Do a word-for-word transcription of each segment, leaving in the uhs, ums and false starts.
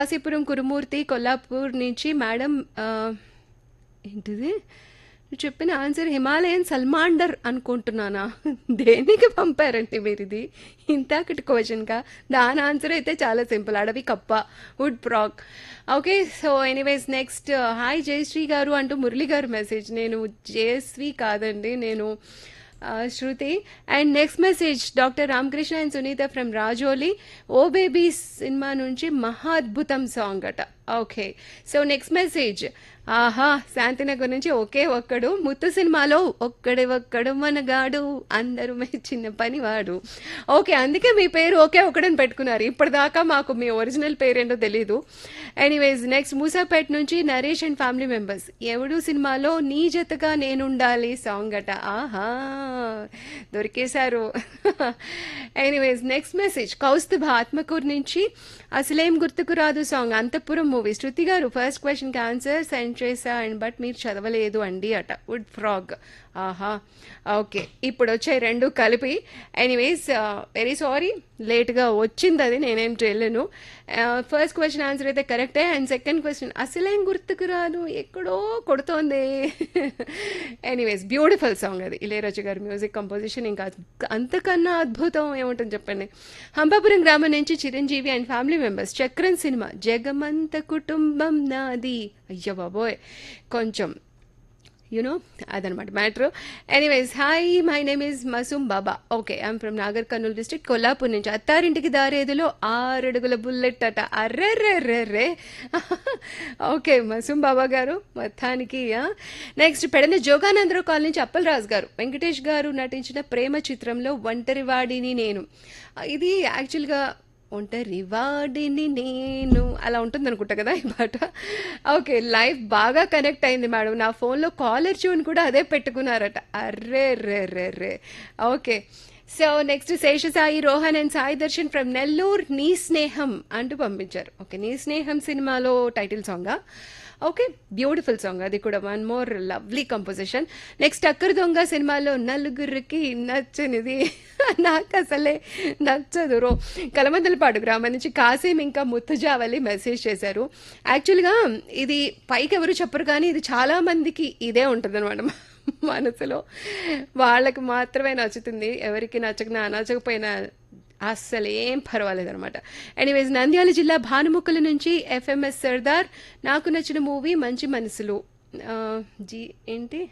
కాశీపురం కురుమూర్తి కొల్లాపూర్ నుంచి మేడం ఆ, ఏంటిది నువ్వు చెప్పిన ఆన్సర్ హిమాలయన్ సల్మాండర్ అనుకుంటున్నానా దేనికి పంపారండి మీరు ఇది ఇంతకటి క్వశ్చన్గా దాని ఆన్సర్ అయితే చాలా సింపుల్ అడవి కప్ప would frog okay so anyways next hi Jayashree గారు అంటూ మురళి గారు మెసేజ్ నేను జయశ్రీ కాదండి నేను ఆ, శృతి and next message doctor Ramakrishna and Sunitha from Rajoli oh baby cinema నుంచి మహా అద్భుతం సాంగ్ అట ఓకే సో నెక్స్ట్ మెసేజ్ ఆహా శాంతినగర్ నుంచి ఒకే ఒక్కడు ముత్తు సినిమాలో ఒక్కడే ఒక్కడు మనగాడు అందరూ చిన్న పనివాడు ఓకే అందుకే మీ పేరు ఒకే ఒక్కడని పెట్టుకున్నారు ఇప్పటిదాకా మాకు మీ ఒరిజినల్ పేరేంటో తెలీదు ఎనీవేస్ నెక్స్ట్ మూసాపేట్ నుంచి నరేష్ అండ్ ఫ్యామిలీ మెంబర్స్ ఎవడు సినిమాలో నీ జతగా నేనుండాలి సాంగ్ అట ఆహా దొరికేశారు anyways next message Kaustubha Atmakur నుంచి అసలేం గుర్తుకు రాదు సాంగ్ అంతఃపురం మూవీ శృతి గారు ఫస్ట్ క్వశ్చన్కి ఆన్సర్ సెండ్ చేసా అండ్ బట్ మీరు చదవలేదు అండి అట వుడ్ ఫ్రాగ్ ఆహా ఓకే ఇప్పుడు వచ్చాయి రెండు కలిపి ఎనీవేస్ వెరీ సారీ లేట్గా వచ్చింది అది నేనేం చేయలేను ఫస్ట్ క్వశ్చన్ ఆన్సర్ అయితే కరెక్టే అండ్ సెకండ్ క్వశ్చన్ అసలేం గుర్తుకు రాదు ఎక్కడో కొడుతోంది ఎనీవేస్ బ్యూటిఫుల్ సాంగ్ అది ఇళయరాజా గారి మ్యూజిక్ కంపోజిషన్ ఇంకా అంతకన్నా అద్భుతం ఏముంటుంది చెప్పండి హంపాపురం గ్రామం నుంచి చిరంజీవి అండ్ ఫ్యామిలీ మెంబర్స్ చక్రం సినిమా జగమంత కుటుంబం నాది అయ్యో బాబోయ్ కొంచెం యునో అదనమాట matter anyways hi my name is Masoom Baba okay I'm from Nagar Kurnool district Kollapur నుంచి అత్తారింటికి దారేదిలో ఆరడుగుల బుల్లెట్ అట అర్రెర్రెర్రెర్రే ఓకే మసూమ్ బాబా గారు మొత్తానికి నెక్స్ట్ పెడన జోగానందరావు కాలనీ నుంచి అప్పలరాజు గారు వెంకటేష్ గారు నటించిన ప్రేమ చిత్రంలో ఒంటరివాడిని నేను ఇది యాక్చువల్గా ఒంటరి వాడిని నేను అలా ఉంటుంది అనుకుంటా కదా ఈ పాట ఓకే లైఫ్ బాగా కనెక్ట్ అయింది మేడం నా ఫోన్లో కాలర్ ట్యూన్ కూడా అదే పెట్టుకున్నారట array ray ray ray okay so next Seshasai Rohan and Sai Darshan from Nellore నీ స్నేహం అంటూ పంపించారు ఓకే నీ స్నేహం సినిమాలో టైటిల్ సాంగా ఓకే బ్యూటిఫుల్ సాంగ్ అది కూడా one more lovely composition next అక్కర్ దొంగ సినిమాలో నలుగురికి నచ్చనిది నాకు అసలే నచ్చదు రో కలమందలపాడు గ్రామం నుంచి కాసేం ఇంకా ముత్తజావలి మెసేజ్ చేశారు యాక్చువల్గా ఇది పైకి ఎవరు చెప్పరు కానీ ఇది చాలా మందికి ఇదే ఉంటుంది అనమాట మనసులో వాళ్ళకి మాత్రమే నచ్చుతుంది ఎవరికి నచ్చకనా నచ్చకపోయినా అస్సలు ఏం పర్వాలేదు అనమాట ఎనీవేస్ నంద్యాల జిల్లా భానుముక్కల నుంచి ఎఫ్ఎంఎస్ సర్దార్ నాకు నచ్చిన మూవీ మంచి మనసులు ఆ, జీ ఏంటి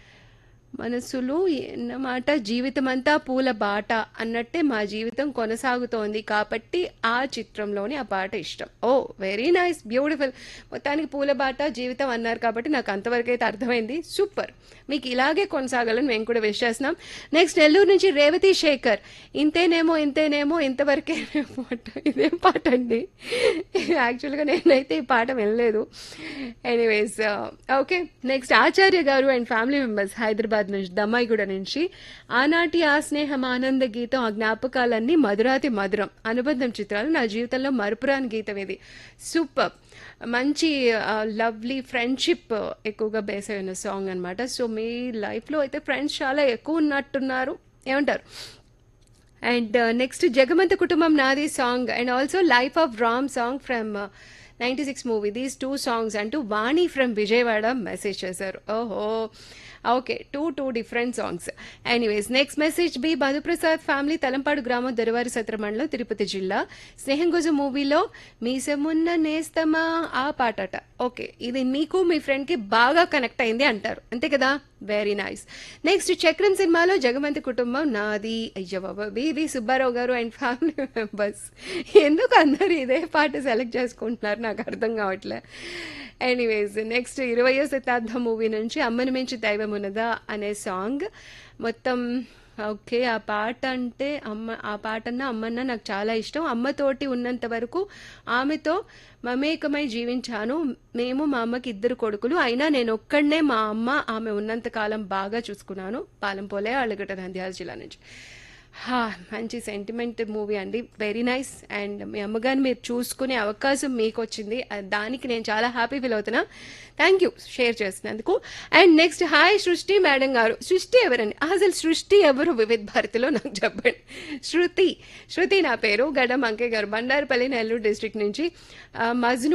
మనసులు అన్నమాట జీవితం అంతా పూల బాట అన్నట్టే మా జీవితం కొనసాగుతోంది కాబట్టి ఆ చిత్రంలోని ఆ పాట ఇష్టం ఓ వెరీ నైస్ బ్యూటిఫుల్ మొత్తానికి పూల బాట జీవితం అన్నారు కాబట్టి నాకు అంతవరకు అయితే అర్థమైంది సూపర్ మీకు ఇలాగే కొనసాగాలని మేము కూడా విష్ చేస్తున్నాం నెక్స్ట్ నెల్లూరు నుంచి రేవతి శేఖర్ ఇంతేనేమో ఇంతేనేమో ఇంతవరకేనేమో అంట ఇదేం పాట అండి యాక్చువల్గా నేనైతే ఈ పాట వినలేదు ఎనీవేస్ ఓకే నెక్స్ట్ ఆచార్య గారు అండ్ ఫ్యామిలీ మెంబర్స్ హైదరాబాద్ నుంచి దమ్మాయిగూడ నుంచి ఆనాటి ఆ స్నేహం ఆనంద గీతం ఆ జ్ఞాపకాలన్నీ మధురాతి మధురం అనుబంధం చిత్రాలు నా జీవితంలో మరుపురాని గీతం ఇది సూపర్ మంచి లవ్లీ ఫ్రెండ్షిప్ ఎక్కువగా బేస్ అయిన సాంగ్ అనమాట సో మీ లైఫ్లో అయితే ఫ్రెండ్స్ చాలా ఎక్కువ ఉన్నట్టున్నారు ఏమంటారు అండ్ నెక్స్ట్ జగమంత కుటుంబం నాది song and also life of Ram song from ninety six movie these two songs అంటూ వాణి ఫ్రమ్ విజయవాడ మెసేజ్ చేశారు ఓహో okay two two different songs anyways next message B Madhu Prasad family Talampadu గ్రామం దొరవారి సత్ర మండలం తిరుపతి జిల్లా స్నేహంగుజు మూవీలో మీసమున్న నేస్తమా ఆ పాటట ఓకే ఇది మీకు మీ ఫ్రెండ్కి బాగా కనెక్ట్ అయింది అంటారు అంతే కదా వెరీ నైస్ నెక్స్ట్ చక్రం సినిమాలో జగమంతి కుటుంబం నాది అయ్య బాబా బివి సుబ్బారావు గారు అండ్ ఫ్యామిలీ మెంబర్స్ ఎందుకు అందరూ ఇదే పాట సెలెక్ట్ చేసుకుంటున్నారు నాకు అర్థం కావట్లే ఎనీవేస్ నెక్స్ట్ ఇరవయో శతాబ్దం మూవీ నుంచి అమ్మని మించి దైవం ఉన్నదా అనే సాంగ్ మొత్తం ఓకే ఆ పాట అంటే అమ్మ ఆ పాటన్న అమ్మన్న నాకు చాలా ఇష్టం అమ్మతోటి ఉన్నంత వరకు ఆమెతో మమేకమై జీవించాను మేము మా అమ్మకి ఇద్దరు కొడుకులు అయినా నేను ఒక్కడనే మా అమ్మ ఆమె ఉన్నంత కాలం బాగా చూసుకున్నాను పాలంపోలే అళ్ళగడ్డ నంద్యాల జిల్లా నుంచి హా! మంచి సెంటిమెంట్ మూవీ అండి. Very nice. అండ్ మీ అమ్మగారిని మీరు చూసుకునే అవకాశం మీకొచ్చింది. ఆహ్, దానికి నేను చాలా హ్యాపీ ఫీల్ అవుతున్నా. థ్యాంక్ యూ షేర్ చేసినందుకు. అండ్ నెక్స్ట్ హాయ్ సృష్టి మేడం గారు. సృష్టి ఎవరండి? అసలు సృష్టి ఎవరు వివిధ భారతిలో నాకు చెప్పండి. శృతి. శృతి నా పేరు. గడ్డం అంకయ్య గారు. బండారుపల్లి నెల్లూరు డిస్ట్రిక్ట్ నుంచి. ఆహ్, మజ్ను